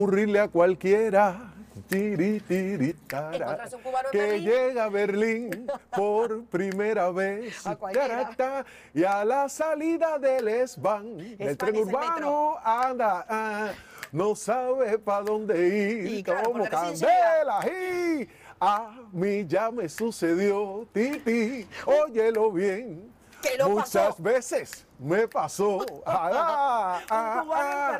ocurrirle a cualquiera Encontrarse un cubano en que Berlín. llega a Berlín por primera vez A cualquiera. y a la salida del S-Bahn del tren es el urbano anda, no sabe para dónde ir, Y claro, como porque recién llega. candela y a mí ya me sucedió, Titi, óyelo bien. ¿Qué lo Muchas pasó? veces me pasó. Un cubano en